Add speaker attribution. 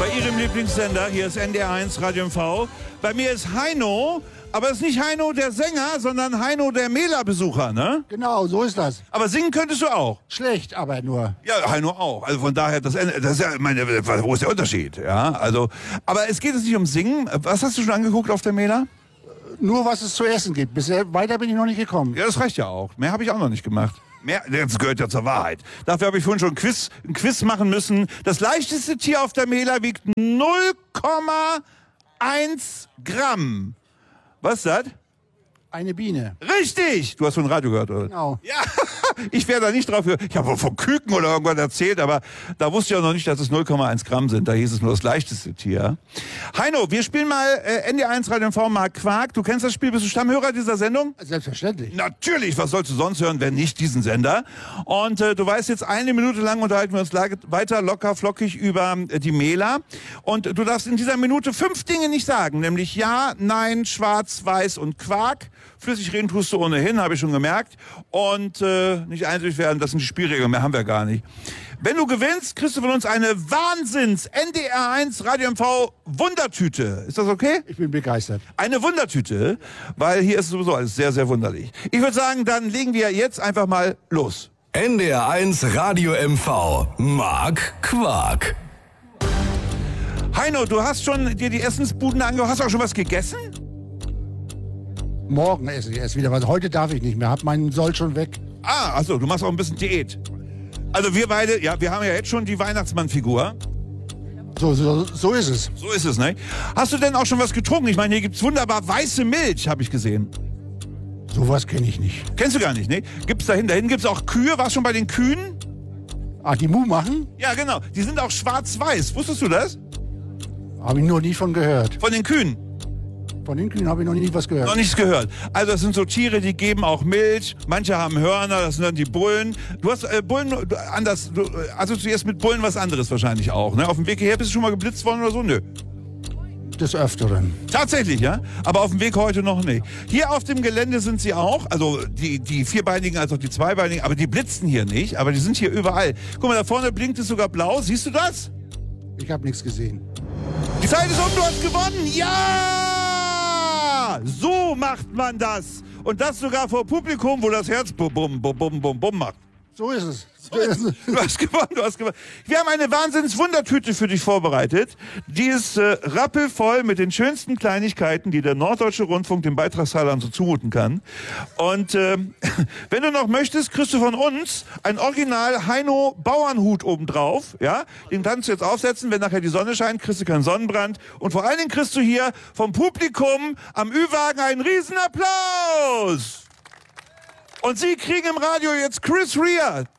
Speaker 1: bei Ihrem Lieblingssender. Hier ist NDR1 Radio MV. Bei mir ist Heino, aber es ist nicht Heino der Sänger, sondern Heino der Mela-Besucher, ne?
Speaker 2: Genau, so ist das.
Speaker 1: Aber singen könntest du auch.
Speaker 2: Schlecht, aber nur.
Speaker 1: Ja, Heino auch. Also von daher, das ist ja, wo ist der Unterschied? Ja, also, aber es geht jetzt nicht um Singen. Was hast du schon angeguckt auf der Mela?
Speaker 2: Nur was es zu essen gibt. Bisher weiter bin ich noch nicht gekommen.
Speaker 1: Ja, das reicht ja auch. Mehr habe ich auch noch nicht gemacht. Mehr, das gehört ja zur Wahrheit. Dafür habe ich vorhin schon ein Quiz machen müssen. Das leichteste Tier auf der Mela wiegt 0,1 Gramm. Was ist das?
Speaker 2: Eine Biene.
Speaker 1: Richtig! Du hast von Radio gehört, oder?
Speaker 2: Genau.
Speaker 1: Ja, ich wäre da nicht drauf gehört. Ich habe wohl von Küken oder irgendwas erzählt, aber da wusste ich auch noch nicht, dass es 0,1 Gramm sind. Da hieß es nur das leichteste Tier. Heino, wir spielen mal NDR1 Radio MV Mark Quark. Du kennst das Spiel, bist du Stammhörer dieser Sendung?
Speaker 2: Selbstverständlich.
Speaker 1: Natürlich, was sollst du sonst hören, wenn nicht diesen Sender? Und du weißt, jetzt 1 Minute lang unterhalten wir uns weiter locker flockig über die Mela. Und du darfst in dieser Minute 5 Dinge nicht sagen, nämlich Ja, Nein, Schwarz, Weiß und Quark. Flüssig reden tust du ohnehin, habe ich schon gemerkt. Und nicht einseitig werden, das sind die Spielregeln, mehr haben wir gar nicht. Wenn du gewinnst, kriegst du von uns eine Wahnsinns-NDR1 Radio MV Wundertüte. Ist das okay?
Speaker 2: Ich bin begeistert.
Speaker 1: Eine Wundertüte, weil hier ist sowieso alles sehr, sehr wunderlich. Ich würde sagen, dann legen wir jetzt einfach mal los.
Speaker 3: NDR1 Radio MV Mark Quark.
Speaker 1: Heino, du hast schon dir die Essensbuden angehört. Hast du auch schon was gegessen?
Speaker 2: Morgen esse ich erst wieder was. Heute darf ich nicht mehr. Hab meinen Soll schon weg.
Speaker 1: Ah, achso, du machst auch ein bisschen Diät. Also wir beide, ja, wir haben ja jetzt schon die Weihnachtsmann-Figur.
Speaker 2: So ist es.
Speaker 1: So ist es, ne? Hast du denn auch schon was getrunken? Ich meine, hier gibt's wunderbar weiße Milch, habe ich gesehen.
Speaker 2: Sowas kenne ich nicht.
Speaker 1: Kennst du gar nicht, ne? Gibt's dahin gibt's auch Kühe. Warst du schon bei den Kühen?
Speaker 2: Ah, die Mu machen?
Speaker 1: Ja, genau. Die sind auch schwarz-weiß. Wusstest du das?
Speaker 2: Habe ich noch nie von gehört.
Speaker 1: Von den Kühen?
Speaker 2: Von den Kühen habe ich noch nie was gehört.
Speaker 1: Noch nichts gehört. Also das sind so Tiere, die geben auch Milch. Manche haben Hörner, das sind dann die Bullen. Du hast Bullen anders. Du assoziierst mit Bullen was anderes wahrscheinlich auch, ne? Auf dem Weg hierher bist du schon mal geblitzt worden oder so? Nö.
Speaker 2: Des Öfteren.
Speaker 1: Tatsächlich, ja? Aber auf dem Weg heute noch nicht. Hier auf dem Gelände sind sie auch, also die Vierbeinigen als auch die Zweibeinigen, aber die blitzen hier nicht, aber die sind hier überall. Guck mal, da vorne blinkt es sogar blau. Siehst du das?
Speaker 2: Ich habe nichts gesehen.
Speaker 1: Die Zeit ist um, du hast gewonnen! Ja! So macht man das. Und das sogar vor Publikum, wo das Herz bum, bum, bum, bum, bum, bum macht.
Speaker 2: So ist es.
Speaker 1: Du hast gewonnen, du hast gewonnen. Wir haben eine Wahnsinns-Wundertüte für dich vorbereitet. Die ist rappelvoll mit den schönsten Kleinigkeiten, die der Norddeutsche Rundfunk den Beitragszahlern so zumuten kann. Und wenn du noch möchtest, kriegst du von uns ein Original Heino Bauernhut obendrauf. Ja? Den kannst du jetzt aufsetzen, wenn nachher die Sonne scheint, kriegst du keinen Sonnenbrand. Und vor allen Dingen kriegst du hier vom Publikum am Ü-Wagen einen riesen Applaus. Und Sie kriegen im Radio jetzt Chris Rea.